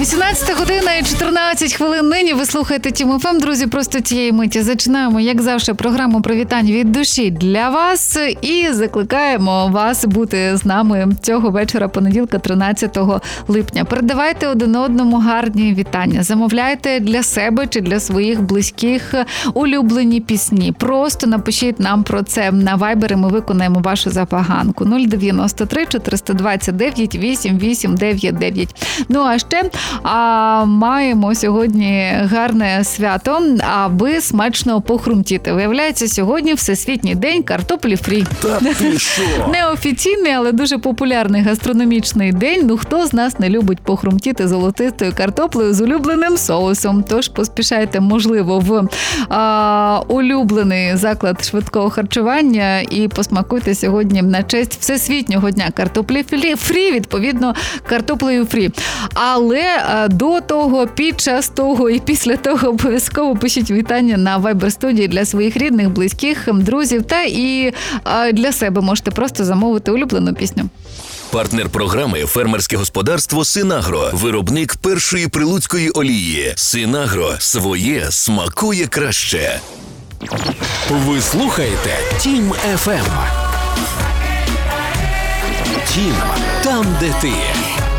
18 година і 14 хвилин нині. Ви слухаєте Тім ФМ, друзі, просто цієї миті. Зачинаємо, як завжди, програму привітань від душі для вас і закликаємо вас бути з нами цього вечора, понеділка, 13 липня. Передавайте один одному гарні вітання. Замовляйте для себе чи для своїх близьких улюблені пісні. Просто напишіть нам про це на Viber, і ми виконаємо вашу забаганку. 093 429 8899. Ну, а ще маємо сьогодні гарне свято, аби смачно похрумтіти. Виявляється, сьогодні Всесвітній день картоплі фрі. Та ти що? Неофіційний, але дуже популярний гастрономічний день. Ну, хто з нас не любить похрумтіти золотистою картоплею з улюбленим соусом? Тож поспішайте, можливо, в улюблений заклад швидкого харчування і посмакуйте сьогодні на честь Всесвітнього дня картоплі фрі, відповідно, картоплею фрі. Але до того, під час того і після того обов'язково пишіть вітання на Viber-студії для своїх рідних, близьких, друзів та і для себе можете просто замовити улюблену пісню. Партнер програми «Фермерське господарство Синагро». Виробник першої прилуцької олії. Синагро. Своє смакує краще. Ви слухаєте Тім ФМ. Тім, там, де ти.